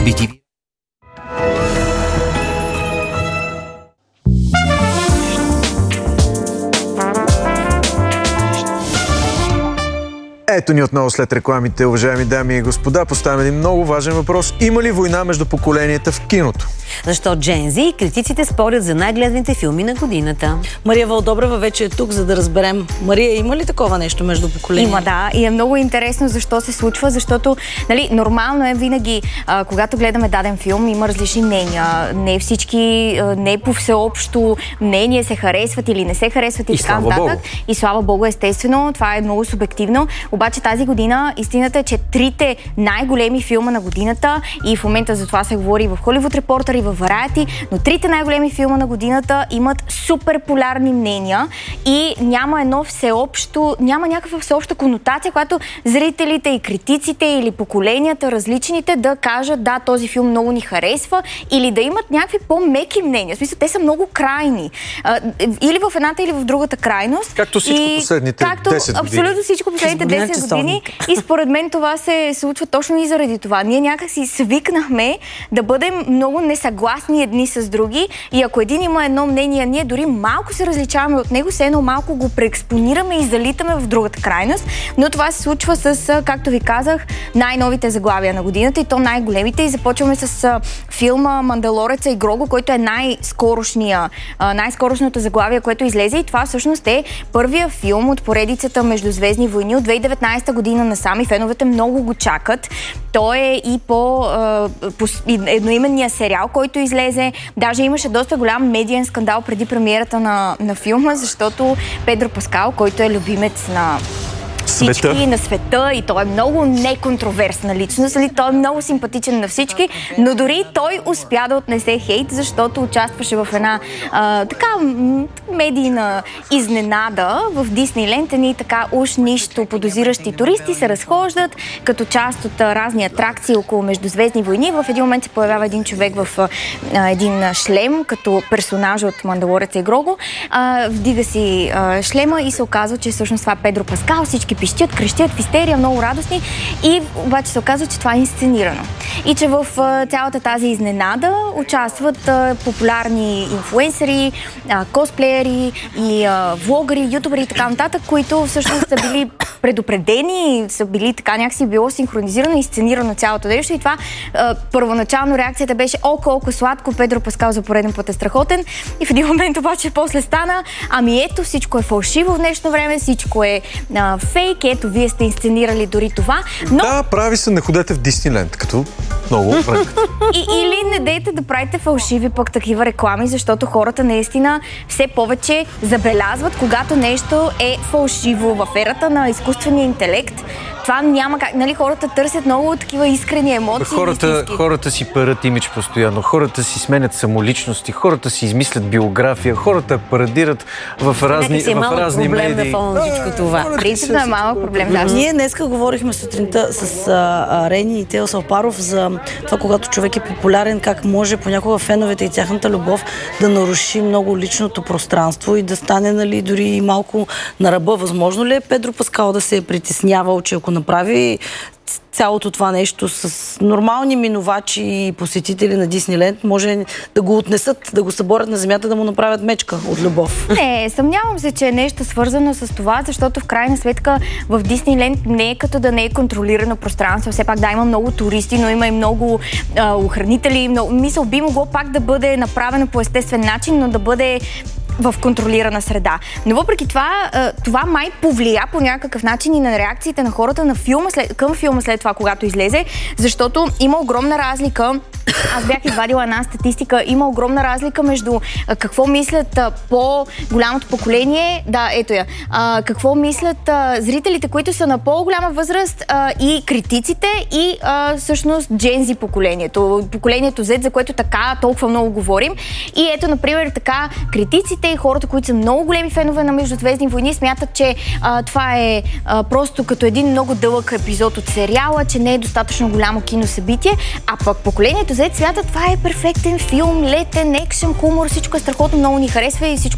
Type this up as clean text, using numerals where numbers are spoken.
BTV. Ето ни отново след рекламите, уважаеми дами и господа. Поставяме един много важен въпрос. Има ли война между поколенията в киното? Защо Gen Z и критиците спорят за най-гледаните филми на годината? Мария Вълдобрева вече е тук, за да разберем. Мария, има ли такова нещо между поколения? Има, да. И е много интересно защо се случва, защото нормално е винаги, когато гледаме даден филм, има различни мнения. Не всички, не по всеобщо мнение се харесват или не се харесват и така нататък. И слава Богу, естествено, това е много субективно. Обаче тази година истината е, че трите най-големи филма на годината, и в момента за това се говори в Холивуд Репортър и в Variety, но трите най-големи филма на годината имат супер полярни мнения и няма някаква всеобща конотация, която зрителите и критиците или поколенията различните да кажат: да, този филм много ни харесва, или да имат някакви по-меки мнения. В смисъл, те са много крайни. Или в едната, или в другата крайност. Както всичко последните 10 години. Абсолютно всичко последните 10 години. И според мен това се случва точно и заради това. Ние някак си свикнахме да бъдем много несъгласни едни с други, и ако един има едно мнение, ние дори малко се различаваме от него, все едно малко го преекспонираме и залитаме в другата крайност. Но това се случва с, както ви казах, най-новите заглавия на годината, и то най-големите. И започваме с филма Мандалореца и Грого, който е най-скорошното заглавие, което излезе, и това всъщност е първия филм от поредицата Междузвездни войни от 2019 година насам, и феновете много го чакат. Той е и по едноименния сериал, който излезе. Даже имаше доста голям медиен скандал преди премиерата на филма, защото Педро Паскал, който е любимец на всички, на света, и той е много неконтроверсна личност, той е много симпатичен на всички, но дори той успя да отнесе хейт, защото участваше в една медийна изненада в Диснейленд. Едни така уж нищо подозиращи туристи се разхождат като част от разни атракции около Междузвездни войни. В един момент се появява един човек в един шлем, като персонаж от Мандалореца и Грого. Вдига си шлема и се оказва, че всъщност това е Педро Паскал. Всички пищят, крещят в истерия, много радостни, и обаче се оказва, че това е инсценирано. И че в цялата тази изненада участват популярни инфлуенсъри, косплеери и влогъри, ютубери и така нататък, които всъщност са били предупредени, са били така, някакси било синхронизирано и сценирано цялото нещо. И това първоначално реакцията беше: о, колко сладко, Педро Паскал за пореден път е страхотен. И в един момент обаче после стана: ами ето, всичко е фалшиво в днешно време, всичко е фейк, ето, вие сте инсценирали дори това. Но... Да, прави се, не ходете в Диснейленд, като много време. Или не дейте да правите фалшиви пък такива реклами, защото хората наистина все повече забелязват, когато нещо е фалшиво. В ерата на изкуствения интелект това няма как. Нали, хората търсят много такива искрени емоции. Хората си парат имидж постоянно, хората си сменят самоличности, хората си измислят биография, хората парадират в разни медии. На фона на всичко това. Принципно е малък проблем. Да. Ние днеска говорихме сутринта с Рени и Тео Салпаров за това, когато човек е популярен, как може понякога феновете и тяхната любов да наруши много личното пространство и да стане, дори малко на ръба. Възможно ли е Педро Паскал да се е притеснявал, че ако направи цялото това нещо с нормални минувачи и посетители на Диснейленд, може да го отнесат, да го съборят на земята, да му направят мечка от любов? Не, съмнявам се, че е нещо свързано с това, защото в крайна сметка в Диснейленд не е като да не е контролирано пространство. Все пак да, има много туристи, но има и много охранители. Мисъл, би могло пак да бъде направено по естествен начин, но да бъде в контролирана среда. Но въпреки това, това май повлия по някакъв начин и на реакциите на хората на към филма след това, когато излезе, защото има огромна разлика. Аз бях извадила една статистика. Има огромна разлика между какво мислят по-голямото поколение, ето я, какво мислят зрителите, които са на по-голяма възраст, и критиците, и всъщност Gen Z поколението Z, за което така толкова много говорим. И ето, например, така критиците и хората, които са много големи фенове на Междузвездни войни, смятат, че това е просто като един много дълъг епизод от сериала, че не е достатъчно голямо киносъбитие, а пък поколението Z смятат, това е перфектен филм, летен, екшен, хумор, всичко е страхотно, много ни харесва и всичко